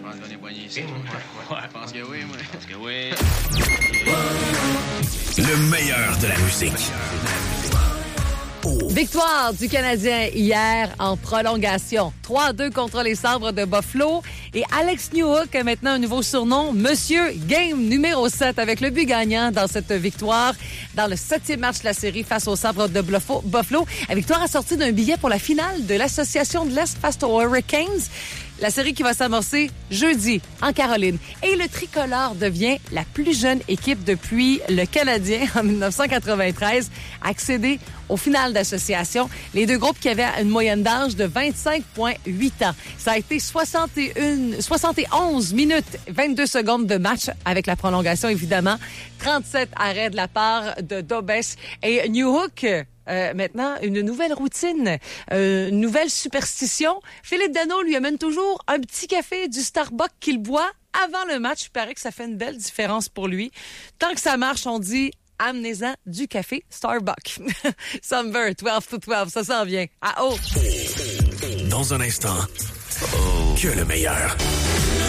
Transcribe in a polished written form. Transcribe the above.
pense qu'on est poigné ici. Je pense que oui, moi. Je pense que oui. Le meilleur de la musique. Victoire du Canadien hier en prolongation. 3-2 contre les Sabres de Buffalo. Et Alex Newhook a maintenant un nouveau surnom, Monsieur Game numéro 7, avec le but gagnant dans cette victoire dans le 7e match de la série face aux Sabres de Buffalo. La victoire assortie d'un billet pour la finale de l'Association de l'Est face aux Hurricanes. La série qui va s'amorcer jeudi en Caroline. Et le tricolore devient la plus jeune équipe depuis le Canadien en 1993 à accéder au final d'association. Les deux groupes qui avaient une moyenne d'âge de 25,8 ans. Ça a été 71 minutes, 22 secondes de match avec la prolongation, évidemment. 37 arrêts de la part de Dobes et Newhook. Maintenant, une nouvelle routine, une nouvelle superstition. Philippe Danault lui amène toujours un petit café du Starbucks qu'il boit avant le match. Il paraît que ça fait une belle différence pour lui. Tant que ça marche, on dit amenez-en du café Starbucks. Summer 12-12, ça s'en vient. Ah oh! Dans un instant, que le meilleur.